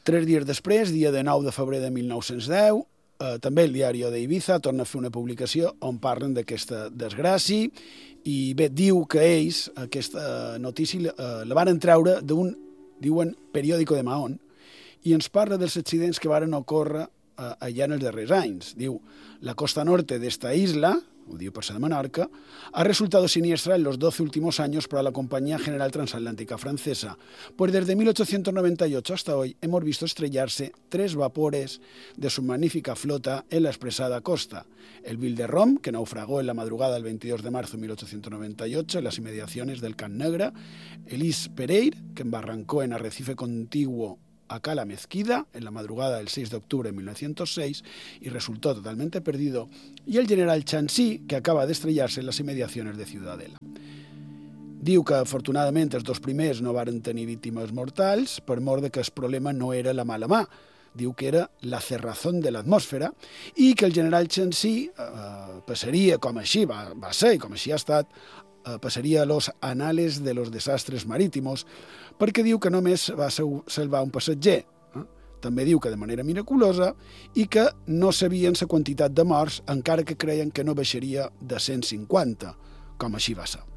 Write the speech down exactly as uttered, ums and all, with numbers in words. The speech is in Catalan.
Tres dies després, dia de nou de febrer de mil nou-cents deu, eh, també el diari d'Ibiza torna a fer una publicació on parlen d'aquesta desgràcia i bé, diu que ells aquesta notícia eh, la van treure d'un, diuen, periòdico de Mahón i ens parla dels accidents que varen ocórrer eh, allà en els darrers anys. Diu, la costa norte d'esta isla, o diu per ser de Menorca, ha resultado siniestra en los doce últimos años para la Compañía General Transatlántica Francesa, pues desde mil ochocientos noventa y ocho hasta hoy hemos visto estrellarse tres vapores de su magnífica flota en la expresada costa. El Ville de Rome, que naufragó en la madrugada del veintidós de marzo de mil ochocientos noventa y ocho en las inmediaciones del Can Negre, el Is Pereire, que embarrancó en arrecife contiguo a Cala Mezquida en la madrugada del seis de octubre de mil novecientos seis y resultó totalmente perdido, y el general Chancy, que acaba de estrellarse en las inmediaciones de Ciudadela. Diu que, afortunadament, els dos primers no varen tenir víctimes mortals per mort de que el problema no era la mala mà. Diu que era la cerrazón de l'atmosfera i que el general Chancy eh, passaria, com així va, va ser i com així ha estat, eh, passaria a los anales de los desastres marítimos, perquè diu que només va salvar un passatger. Eh? També diu que de manera miraculosa i que no sabien la quantitat de morts, encara que creien que no baixaria de cent cinquanta, com així va ser.